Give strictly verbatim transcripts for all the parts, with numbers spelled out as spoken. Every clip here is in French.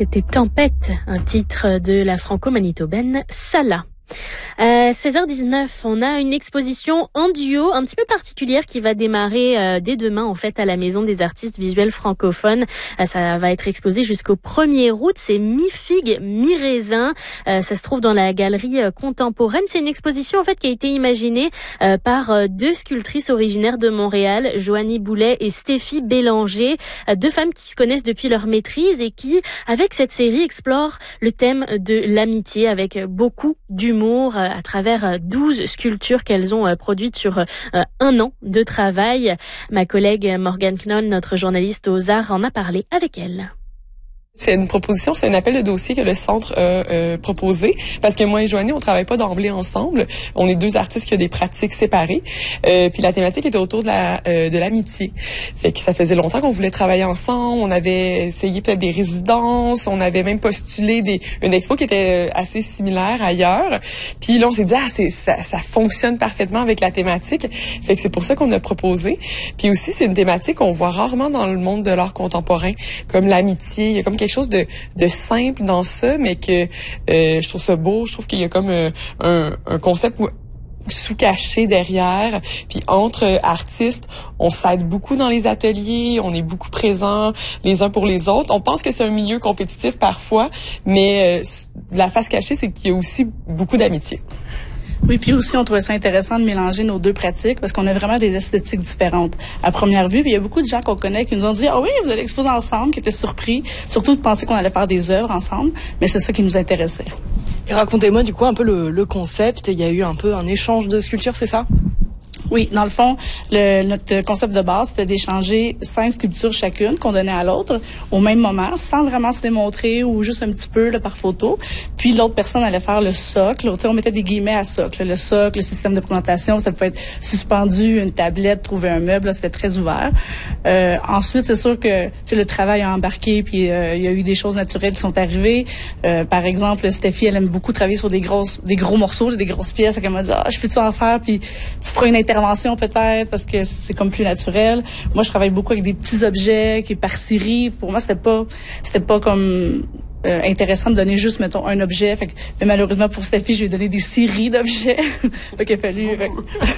C'était Tempête, un titre de la franco-manitobaine Sala. Euh, seize heures dix-neuf, on a une exposition en duo un petit peu particulière qui va démarrer euh, dès demain en fait à la Maison des artistes visuels francophones. Euh, ça va être exposé jusqu'au premier août. C'est mi-figue, mi-raisin. Euh, ça se trouve dans la galerie euh, contemporaine. C'est une exposition en fait qui a été imaginée euh, par euh, deux sculptrices originaires de Montréal, Joanie Boulet et Stéphie Bélanger, euh, deux femmes qui se connaissent depuis leur maîtrise et qui, avec cette série, explorent le thème de l'amitié avec beaucoup d'humour à travers douze sculptures qu'elles ont produites sur un an de travail. Ma collègue Morgane Knoll, notre journaliste aux arts, en a parlé avec elle. C'est une proposition, c'est un appel de dossier que le centre a euh, proposé, parce que moi et Joanie, on travaille pas d'emblée ensemble. On est deux artistes qui ont des pratiques séparées. Euh, puis la thématique était autour de la euh, de l'amitié. Fait que ça faisait longtemps qu'on voulait travailler ensemble. On avait essayé peut-être des résidences, on avait même postulé des une expo qui était assez similaire ailleurs. Puis là, on s'est dit ah c'est ça, ça fonctionne parfaitement avec la thématique. Fait que c'est pour ça qu'on a proposé. Puis aussi, c'est une thématique qu'on voit rarement dans le monde de l'art contemporain, comme l'amitié. Il y a comme quelque chose de, de simple dans ça, mais que euh, je trouve ça beau. Je trouve qu'il y a comme euh, un, un concept où sous-caché derrière, puis entre euh, artistes, on s'aide beaucoup dans les ateliers, on est beaucoup présents les uns pour les autres. On pense que c'est un milieu compétitif parfois, mais euh, la face cachée, c'est qu'il y a aussi beaucoup d'amitié. Oui, puis aussi, on trouvait ça intéressant de mélanger nos deux pratiques parce qu'on a vraiment des esthétiques différentes. À première vue, puis il y a beaucoup de gens qu'on connaît qui nous ont dit « Ah oui, vous allez exposer ensemble », qui étaient surpris, surtout de penser qu'on allait faire des œuvres ensemble, mais c'est ça qui nous intéressait. Et racontez-moi du coup un peu le, le concept. Il y a eu un peu un échange de sculptures, c'est ça? Oui, dans le fond, le, notre concept de base, c'était d'échanger cinq sculptures chacune qu'on donnait à l'autre au même moment, sans vraiment se les montrer ou juste un petit peu là, par photo. Puis l'autre personne allait faire le socle. On mettait des guillemets à socle. Le socle, le système de présentation, ça pouvait être suspendu, une tablette, trouver un meuble. Là, c'était très ouvert. Euh, ensuite, c'est sûr que le travail a embarqué, puis euh, il y a eu des choses naturelles qui sont arrivées. Euh, par exemple, Stéphie, elle aime beaucoup travailler sur des grosses, des gros morceaux, des grosses pièces. Elle m'a dit, ah, je peux-tu en faire? Puis tu feras une intervention peut-être parce que c'est comme plus naturel. Moi, je travaille beaucoup avec des petits objets qui par série. Pour moi, c'était pas, c'était pas comme euh, intéressant de donner juste mettons un objet. Fait que, mais malheureusement pour Stéphie, je lui ai donné des séries d'objets. Fait qu'il a fallu. Fait,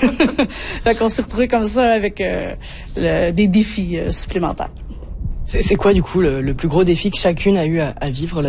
fait qu'on s'est retrouvés comme ça avec euh, le, des défis euh, supplémentaires. C'est, c'est quoi du coup le, le plus gros défi que chacune a eu à, à vivre là?